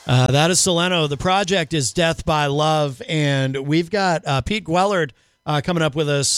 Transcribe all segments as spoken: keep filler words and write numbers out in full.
Uh, that is Soleno. The project is Death by Love, and we've got uh, Pete Gwellard uh, coming up with us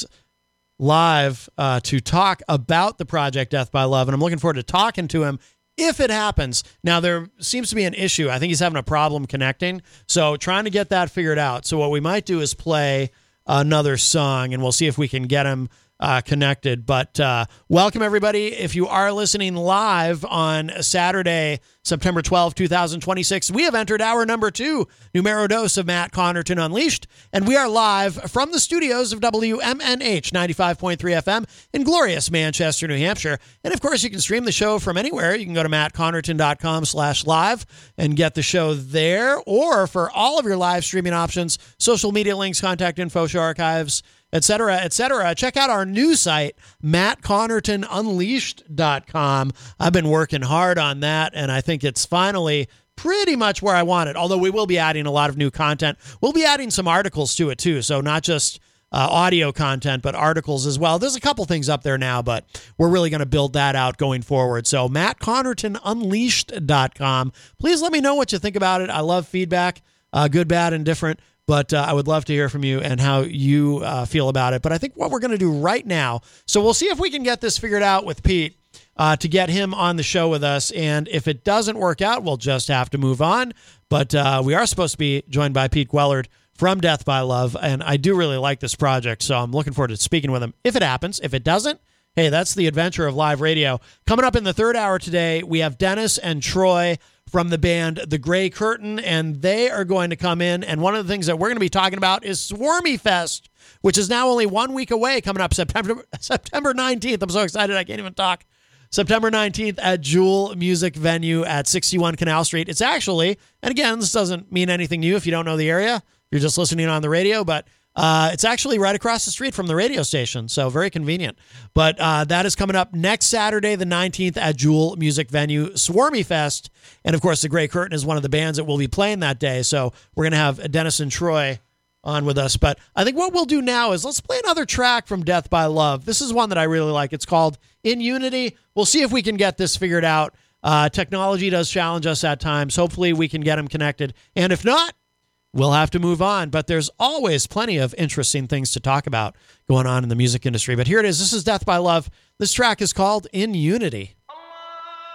live uh, to talk about the project Death by Love, and I'm looking forward to talking to him if it happens. Now, there seems to be an issue. I think he's having a problem connecting, so trying to get that figured out. So what we might do is play another song, and we'll see if we can get him Uh, connected. But uh, welcome, everybody. If you are listening live on Saturday, September twelfth, twenty twenty-six, we have entered hour number two, numero dos of Matt Connerton Unleashed, and we are live from the studios of W M N H ninety-five point three F M in glorious Manchester, New Hampshire. And of course, you can stream the show from anywhere. You can go to mattconnerton.com slash live and get the show there, or for all of your live streaming options, social media links, contact info, show archives, et cetera, et cetera. Check out our new site, matt connerton unleashed dot com. I've been working hard on that, and I think it's finally pretty much where I want it, although we will be adding a lot of new content. We'll be adding some articles to it, too, so not just uh, audio content, but articles as well. There's a couple things up there now, but we're really going to build that out going forward. So matt connerton unleashed dot com. Please let me know what you think about it. I love feedback, uh, good, bad, and different. But uh, I would love to hear from you and how you uh, feel about it. But I think what we're going to do right now, so we'll see if we can get this figured out with Pete uh, to get him on the show with us. And if it doesn't work out, we'll just have to move on. But uh, we are supposed to be joined by Pete Gwellard from Death by Love. And I do really like this project, so I'm looking forward to speaking with him if it happens. If it doesn't, hey, that's the adventure of live radio. Coming up in the third hour today, we have Dennis and Troy from the band The Grey Curtain, and they are going to come in, and one of the things that we're going to be talking about is Swarmy Fest, which is now only one week away, coming up September September nineteenth. I'm so excited I can't even talk. September nineteenth at Jewel Music Venue at sixty-one Canal Street. It's actually, and again, this doesn't mean anything to you if you don't know the area, you're just listening on the radio, but Uh, it's actually right across the street from the radio station, so very convenient. But uh, that is coming up next Saturday, the nineteenth, at Jewel Music Venue, Swarmy Fest. And, of course, The Grey Curtain is one of the bands that will be playing that day, so we're going to have Dennis and Troy on with us. But I think what we'll do now is let's play another track from Death by Love. This is one that I really like. It's called In Unity. We'll see if we can get this figured out. Uh, technology does challenge us at times. Hopefully we can get them connected. And if not, we'll have to move on, but there's always plenty of interesting things to talk about going on in the music industry. But here it is. This is Death by Love. This track is called In Unity.